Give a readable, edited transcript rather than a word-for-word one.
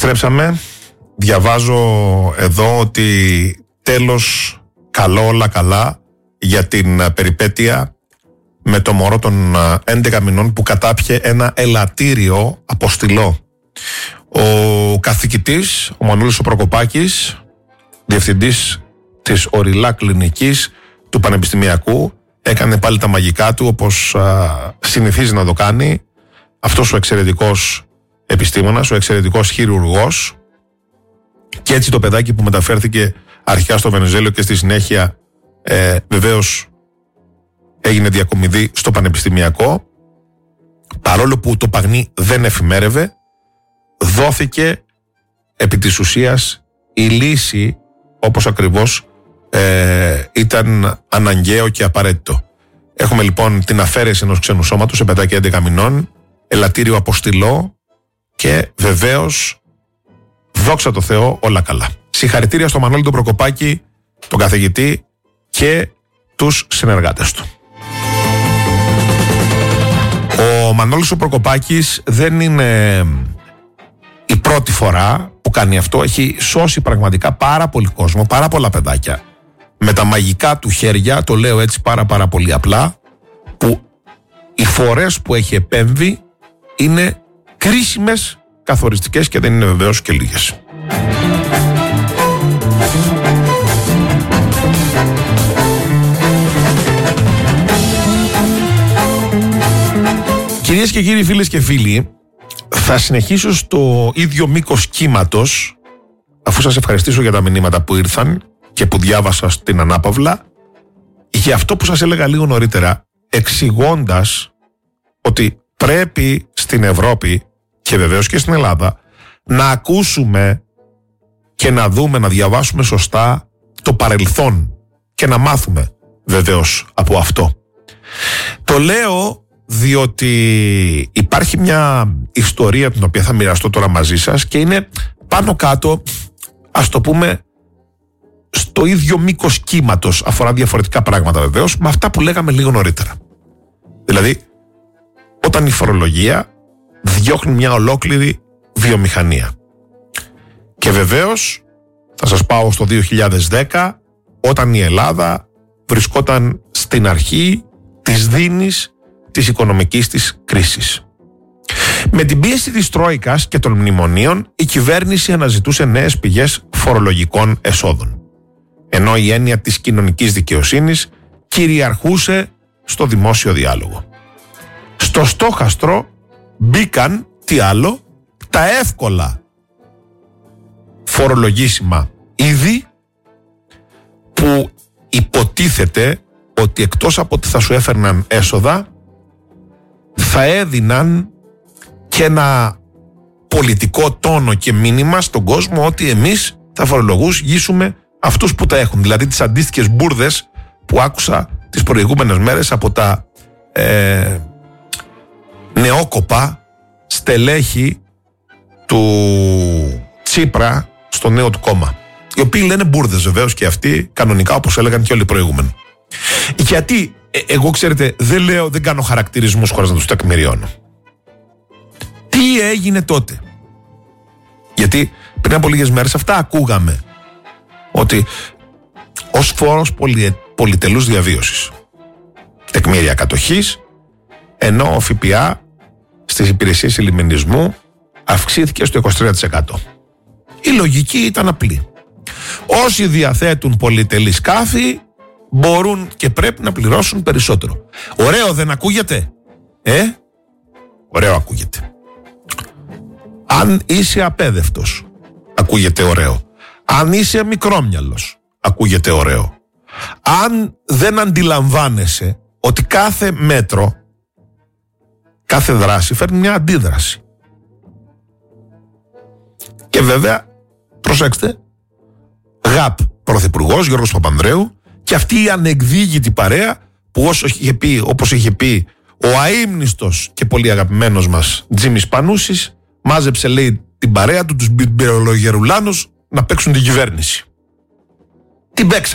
Επιστρέψαμε. Διαβάζω εδώ ότι τέλος καλό, όλα καλά για την περιπέτεια με το μωρό των 11 μηνών που κατάπιε ένα ελαττήριο αποστηλό. Ο καθηγητής, ο Μανώλης ο Προκοπάκης, διευθυντής της Ορειλά Κλινικής του Πανεπιστημιακού, έκανε πάλι τα μαγικά του όπως συνηθίζει να το κάνει αυτός ο εξαιρετικός επιστήμονας, ο εξαιρετικός χειρουργός, και έτσι το παιδάκι που μεταφέρθηκε αρχικά στο Βενιζέλιο και στη συνέχεια βεβαίως έγινε διακομιδή στο Πανεπιστημιακό, παρόλο που το παγνί δεν εφημέρευε, δόθηκε επί της ουσίας η λύση όπως ακριβώς ήταν αναγκαίο και απαραίτητο. Έχουμε λοιπόν την αφαίρεση ενός ξένου σώματος σε παιδάκι 11 μηνών, ελαττήριο αποστηλό και βεβαίως, δόξα τω Θεώ, όλα καλά. Συγχαρητήρια στο Μανώλη τον Προκοπάκη, τον καθηγητή και τους συνεργάτες του. Ο Μανώλης ο Προκοπάκης δεν είναι η πρώτη φορά που κάνει αυτό. Έχει σώσει πραγματικά πάρα πολύ κόσμο, πάρα πολλά παιδάκια με τα μαγικά του χέρια, το λέω έτσι πάρα πολύ απλά, που οι φορές που έχει επέμβει είναι κρίσιμες, καθοριστικές και δεν είναι βεβαίως και λίγες. Κυρίες και κύριοι, φίλες και φίλοι, θα συνεχίσω στο ίδιο μήκος κύματος, αφού σας ευχαριστήσω για τα μηνύματα που ήρθαν και που διάβασα στην ανάπαυλα, για αυτό που σας έλεγα λίγο νωρίτερα, εξηγώντας ότι πρέπει στην Ευρώπη και βεβαίως και στην Ελλάδα να ακούσουμε και να δούμε, να διαβάσουμε σωστά το παρελθόν και να μάθουμε βεβαίως από αυτό. Το λέω διότι υπάρχει μια ιστορία την οποία θα μοιραστώ τώρα μαζί σας και είναι πάνω κάτω, ας το πούμε, στο ίδιο μήκος κύματος, αφορά διαφορετικά πράγματα βεβαίως, με αυτά που λέγαμε λίγο νωρίτερα. Δηλαδή, όταν η φορολογία διώχνει μια ολόκληρη βιομηχανία. Και βεβαίως θα σας πάω στο 2010, όταν η Ελλάδα βρισκόταν στην αρχή της δίνης της οικονομικής της κρίσης. Με την πίεση της Τρόικας και των μνημονίων, η κυβέρνηση αναζητούσε νέες πηγές φορολογικών εσόδων, ενώ η έννοια της κοινωνικής δικαιοσύνης κυριαρχούσε στο δημόσιο διάλογο. Στο στόχαστρο μπήκαν, τι άλλο, τα εύκολα φορολογήσιμα είδη που υποτίθεται ότι εκτός από ότι θα σου έφερναν έσοδα, θα έδιναν και ένα πολιτικό τόνο και μήνυμα στον κόσμο ότι εμείς θα φορολογήσουμε αυτούς που τα έχουν. Δηλαδή τις αντίστοιχες μπουρδες που άκουσα τις προηγούμενες μέρες από τα νεόκοπα στελέχη του Τσίπρα στο νέο του κόμμα, οι οποίοι λένε μπουρδες βεβαίως και αυτοί, κανονικά, όπως έλεγαν και όλοι οι προηγούμενοι. Γιατί εγώ, ξέρετε, δεν κάνω χαρακτηρισμούς χωρίς να τους τεκμηριώνω. Τι έγινε τότε? Γιατί πριν από λίγες μέρες αυτά ακούγαμε, ότι ως φόρος πολυτελούς διαβίωσης, τεκμήρια κατοχής, ενώ ο ΦΠΑ στις υπηρεσίες ελιμενισμού αυξήθηκε στο 23%. Η λογική ήταν απλή. Όσοι διαθέτουν πολυτελή σκάφη μπορούν και πρέπει να πληρώσουν περισσότερο. Ωραίο δεν ακούγεται? Ωραίο ακούγεται. Αν είσαι απέδευτος, ακούγεται ωραίο. Αν είσαι μικρόμυαλος, ακούγεται ωραίο. Αν δεν αντιλαμβάνεσαι ότι κάθε μέτρο, κάθε δράση φέρνει μια αντίδραση. Και βέβαια, προσέξτε, ΓΑΠ πρωθυπουργός Γιώργος Παπανδρέου και αυτή η ανεκδίγητη παρέα που όπως είχε πει ο αείμνηστος και πολύ αγαπημένος μας Τζίμις Πανούσης, μάζεψε, λέει, την παρέα του, τους μπιρολογερουλάνους, να παίξουν την κυβέρνηση. Την παίξαν.